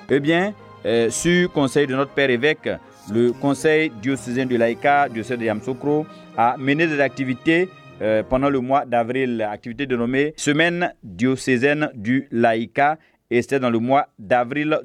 Eh bien, sur conseil de notre père évêque, le conseil diocésain de l'Aïka, diocèse de Yamoussoukro, a mené des activités pendant le mois d'avril, activité dénommée Semaine diocésaine du Laïka, et c'était dans le mois d'avril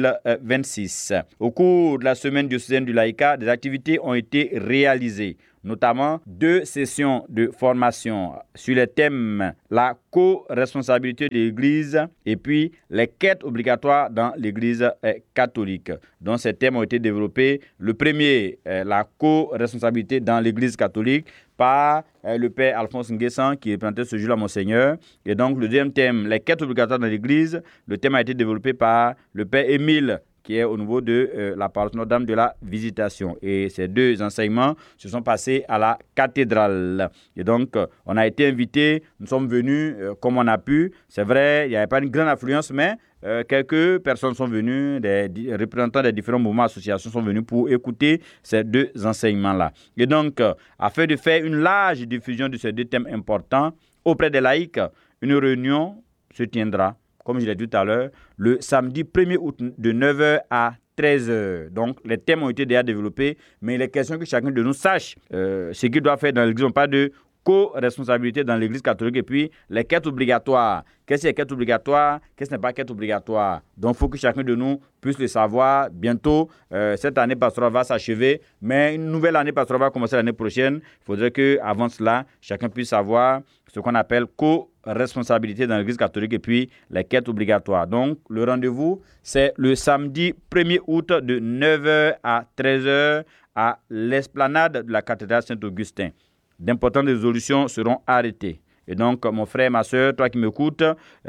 2026. Au cours de la semaine diocésaine du Laïka, des activités ont été réalisées, notamment 2 sessions de formation sur les thèmes la co-responsabilité de l'Église et puis les quêtes obligatoires dans l'Église catholique. Donc ces thèmes ont été développés. Le premier, la co-responsabilité dans l'Église catholique, par le père Alphonse Nguessan qui est présenté ce jour-là, Monseigneur. Et donc le deuxième thème, les quêtes obligatoires dans l'Église, le thème a été développé par le père Émile qui est au niveau de la paroisse Notre-Dame de la Visitation. Et ces 2 enseignements se sont passés à la cathédrale. Et donc, on a été invités, nous sommes venus comme on a pu. C'est vrai, il n'y avait pas une grande affluence, mais quelques personnes sont venues, des représentants des différents mouvements, associations sont venus pour écouter ces 2 enseignements-là. Et donc, afin de faire une large diffusion de ces 2 thèmes importants auprès des laïcs, une réunion se tiendra, comme je l'ai dit tout à l'heure, le samedi 1er août de 9h à 13h. Donc, les thèmes ont été déjà développés, mais il est question que chacun de nous sache ce qu'il doit faire dans l'Église. On parle de co-responsabilité dans l'Église catholique et puis les quêtes obligatoires. Qu'est-ce qui est quête obligatoire? Qu'est-ce qui n'est pas quête obligatoire? Donc, il faut que chacun de nous puisse le savoir. Bientôt, cette année pastorale va s'achever, mais une nouvelle année pastorale va commencer l'année prochaine. Il faudrait qu'avant cela, chacun puisse savoir ce qu'on appelle co-responsabilité dans l'Église catholique et puis les quêtes obligatoires. Donc, le rendez-vous, c'est le samedi 1er août de 9h à 13h à l'esplanade de la cathédrale Saint-Augustin. D'importantes résolutions seront arrêtées. Et donc, mon frère, ma soeur, toi qui m'écoutes,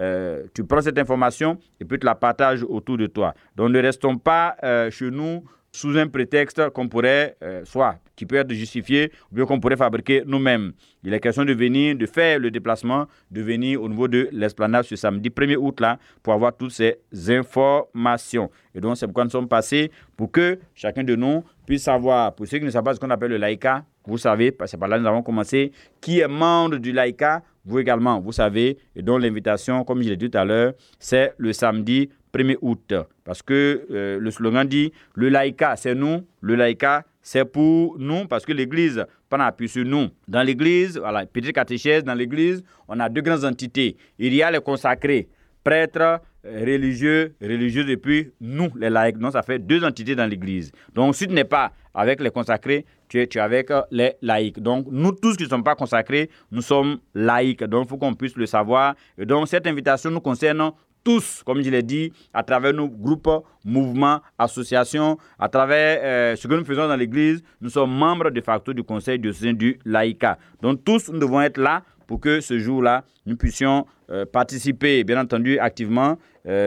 tu prends cette information et puis tu la partages autour de toi. Donc, ne restons pas chez nous sous un prétexte qu'on pourrait, soit qui peut être justifié, ou bien qu'on pourrait fabriquer nous-mêmes. Il est question de venir, de faire le déplacement, de venir au niveau de l'esplanade ce samedi 1er août là, pour avoir toutes ces informations. Et donc, c'est pourquoi nous sommes passés, pour que chacun de nous puisse savoir, pour ceux qui ne savent pas ce qu'on appelle le laïka, vous savez, parce que par là nous avons commencé, qui est membre du laïka, vous également, vous savez, et donc l'invitation, comme je l'ai dit tout à l'heure, c'est le samedi 1er août. Parce que le slogan dit, le laïka, c'est nous, le laïka, c'est pour nous, parce que l'Église prend appui sur nous. Dans l'Église, voilà, petite catéchèse, dans l'Église, on a 2 grandes entités. Il y a les consacrés, prêtres, religieux, religieuses, et puis nous, les laïcs. Donc, ça fait 2 entités dans l'Église. Donc, si tu n'es pas avec les consacrés, tu es avec les laïcs. Donc, nous tous qui ne sommes pas consacrés, nous sommes laïcs. Donc, il faut qu'on puisse le savoir. Et donc, cette invitation nous concerne tous, comme je l'ai dit, à travers nos groupes, mouvements, associations, à travers ce que nous faisons dans l'Église. Nous sommes membres de facto du Conseil diocésain du Laïka. Donc, tous, nous devons être là pour que ce jour-là, nous puissions participer, bien entendu, activement,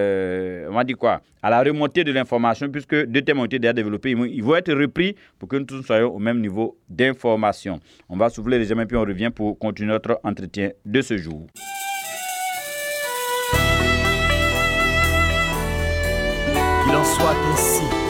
on va dire quoi, à la remontée de l'information, puisque 2 thèmes ont été déjà développés. Ils vont être repris pour que nous tous soyons au même niveau d'information. On va souffler légèrement, puis on revient pour continuer notre entretien de ce jour. Qu'il en soit ainsi.